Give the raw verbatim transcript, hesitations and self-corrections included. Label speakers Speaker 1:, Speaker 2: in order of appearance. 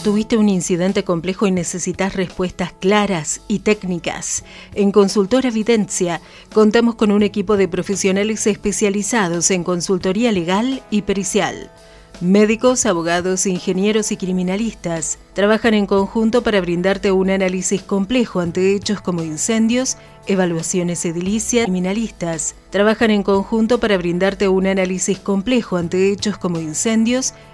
Speaker 1: ¿Tuviste un incidente complejo y necesitas respuestas claras y técnicas? En Consultora Videncia contamos con un equipo de profesionales especializados en consultoría legal y pericial. Médicos, abogados, ingenieros y criminalistas trabajan en conjunto para brindarte un análisis complejo ante hechos como incendios, evaluaciones edilicias. Criminalistas trabajan en conjunto para brindarte un análisis complejo ante hechos como incendios,